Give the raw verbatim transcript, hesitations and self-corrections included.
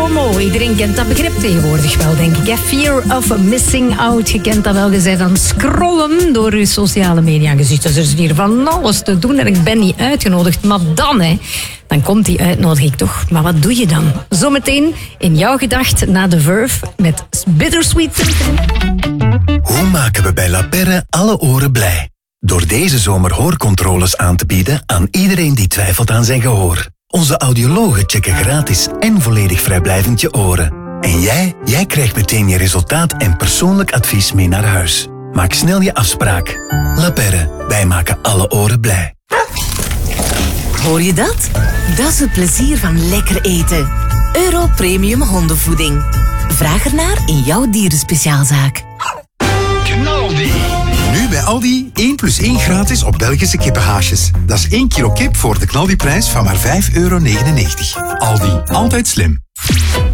FOMO. Iedereen kent dat begrip tegenwoordig wel, denk ik. Fear of missing out. Je kent dat wel. Je bent aan het scrollen door je sociale media. Je ziet, er is hier van alles te doen en ik ben niet uitgenodigd. Maar dan, hè, dan komt die uitnodiging toch. Maar wat doe je dan? Zometeen in jouw gedacht na The Verve met Bittersweet Symphony. Hoe maken we bij La Perre alle oren blij? Door deze zomer hoorcontroles aan te bieden aan iedereen die twijfelt aan zijn gehoor. Onze audiologen checken gratis en volledig vrijblijvend je oren. En jij, jij krijgt meteen je resultaat en persoonlijk advies mee naar huis. Maak snel je afspraak. La Perre, wij maken alle oren blij. Hoor je dat? Dat is het plezier van lekker eten. Euro Premium hondenvoeding. Vraag ernaar in jouw dierenspeciaalzaak. Knaldi. Nu bij Aldi één plus één gratis op Belgische kippenhaasjes. Dat is één kilo kip voor de Knaldi-prijs van maar vijf euro negenennegentig. Aldi, altijd slim.